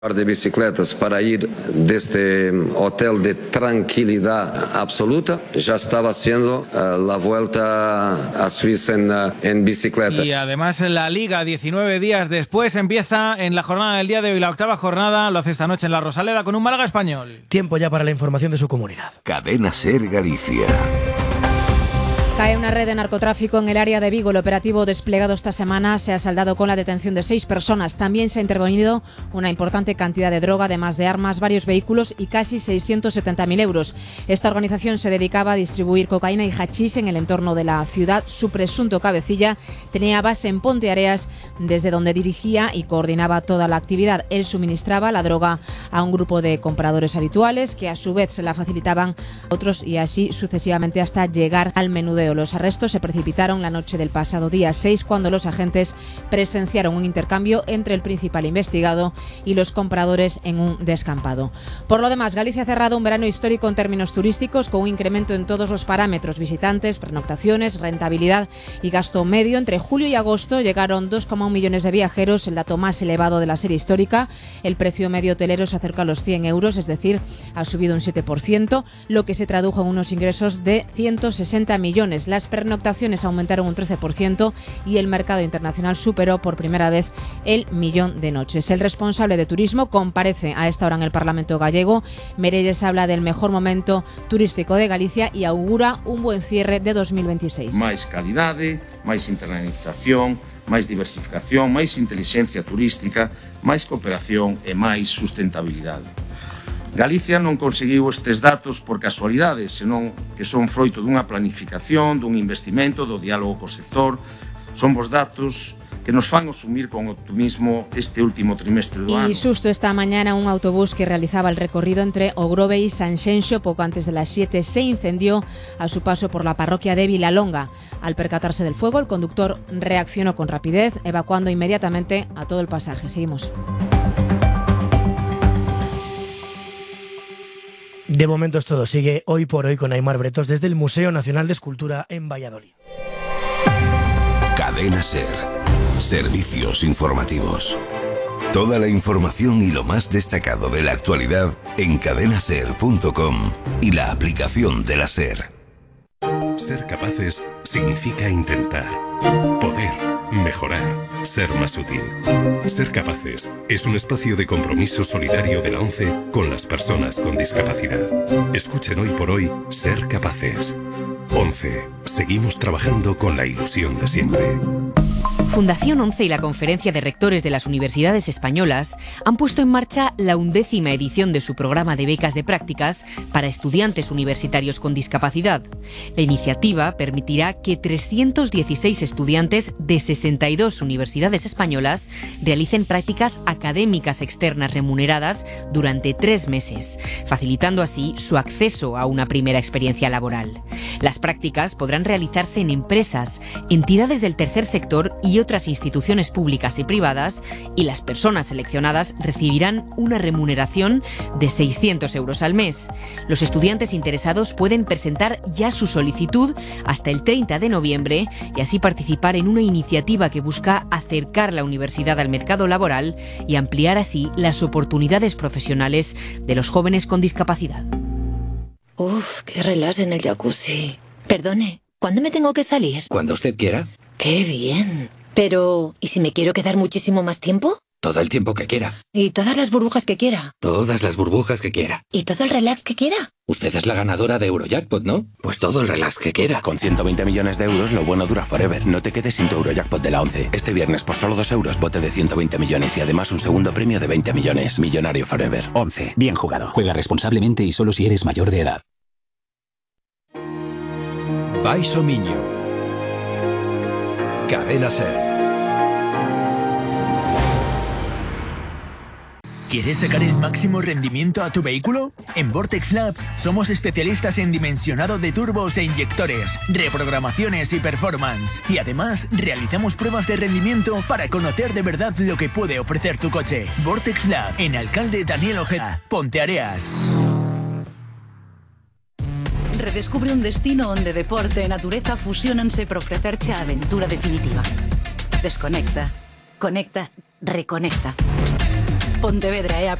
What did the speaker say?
de bicicletas para ir de este hotel de tranquilidad absoluta. Ya estaba haciendo la vuelta a Suiza en bicicleta. Y además la Liga, 19 días después, empieza en la jornada del día de hoy, la 8ª jornada, lo hace esta noche en la Rosaleda con un Málaga Español. Tiempo ya para la información de su comunidad. Cadena SER Galicia. Cae una red de narcotráfico en el área de Vigo. El operativo desplegado esta semana se ha saldado con la detención de 6 personas. También se ha intervenido una importante cantidad de droga, además de armas, varios vehículos y casi 670.000 euros. Esta organización se dedicaba a distribuir cocaína y hachís en el entorno de la ciudad. Su presunto cabecilla tenía base en Ponteareas, desde donde dirigía y coordinaba toda la actividad. Él suministraba la droga a un grupo de compradores habituales que a su vez se la facilitaban a otros y así sucesivamente hasta llegar al menudeo. Los arrestos se precipitaron la noche del pasado día 6 cuando los agentes presenciaron un intercambio entre el principal investigado y los compradores en un descampado. Por lo demás, Galicia ha cerrado un verano histórico en términos turísticos con un incremento en todos los parámetros: visitantes, pernoctaciones, rentabilidad y gasto medio. Entre julio y agosto llegaron 2,1 millones de viajeros, el dato más elevado de la serie histórica. El precio medio hotelero se acerca a los 100 euros, es decir, ha subido un 7%, lo que se tradujo en unos ingresos de 160 millones. Las pernoctaciones aumentaron un 13% y el mercado internacional superó por primera vez el 1.000.000 de noches. El responsable de turismo comparece a esta hora en el Parlamento gallego. Merelles habla del mejor momento turístico de Galicia y augura un buen cierre de 2026. Máis calidade, máis internalización, máis diversificación, máis intelixencia turística, máis cooperación e máis sustentabilidade. Galicia non conseguiu estes datos por casualidade, senón que son froito dunha planificación, dun investimento, do diálogo co sector. Son vos datos que nos fan asumir con optimismo este último trimestre do ano. Y susto esta mañana un autobús que realizaba el recorrido entre Ogrove y Sanxenxo poco antes de las 7 se incendió a su paso por la parroquia de Vilalonga. Al percatarse del fuego, el conductor reaccionó con rapidez, evacuando inmediatamente a todo el pasaje. Seguimos. De momento es todo. Sigue Hoy por Hoy con Aimar Bretos desde el Museo Nacional de Escultura en Valladolid. Cadena SER. Servicios informativos. Toda la información y lo más destacado de la actualidad en cadenaser.com y la aplicación de la SER. Ser capaces significa intentar, poder, mejorar, ser más útil. Ser capaces es un espacio de compromiso solidario de la ONCE con las personas con discapacidad. Escuchen Hoy por Hoy Ser Capaces. ONCE. Seguimos trabajando con la ilusión de siempre. Fundación ONCE y la Conferencia de Rectores de las Universidades Españolas han puesto en marcha la 11ª edición de su programa de becas de prácticas para estudiantes universitarios con discapacidad. La iniciativa permitirá que 316 estudiantes de 62 universidades españolas realicen prácticas académicas externas remuneradas durante 3 meses, facilitando así su acceso a una primera experiencia laboral. Las prácticas podrán realizarse en empresas, entidades del tercer sector y otras instituciones públicas y privadas, y las personas seleccionadas recibirán una remuneración de 600 euros al mes. Los estudiantes interesados pueden presentar ya su solicitud hasta el 30 de noviembre y así participar en una iniciativa que busca acercar la universidad al mercado laboral y ampliar así las oportunidades profesionales de los jóvenes con discapacidad. Uf, qué relax en el jacuzzi. Perdone, ¿cuándo me tengo que salir? Cuando usted quiera. ¡Qué bien! Pero, ¿y si me quiero quedar muchísimo más tiempo? Todo el tiempo que quiera. ¿Y todas las burbujas que quiera? Todas las burbujas que quiera. ¿Y todo el relax que quiera? Usted es la ganadora de Eurojackpot, ¿no? Pues todo el relax que quiera. Con 120 millones de euros, lo bueno dura forever. No te quedes sin tu Eurojackpot de la 11. Este viernes, por solo 2 euros, bote de 120 millones y además un segundo premio de 20 millones. Millonario forever. 11. Bien jugado. Juega responsablemente y solo si eres mayor de edad. Baixo Miño. Cadena SER. ¿Quieres sacar el máximo rendimiento a tu vehículo? En Vortex Lab somos especialistas en dimensionado de turbos e inyectores, reprogramaciones y performance. Y además realizamos pruebas de rendimiento para conocer de verdad lo que puede ofrecer tu coche. Vortex Lab, en Alcalde Daniel Ojeda, Ponteareas. Redescubre un destino onde deporte e natureza fusionanse para ofrecerche a aventura definitiva. Desconecta, conecta, reconecta. Pontevedra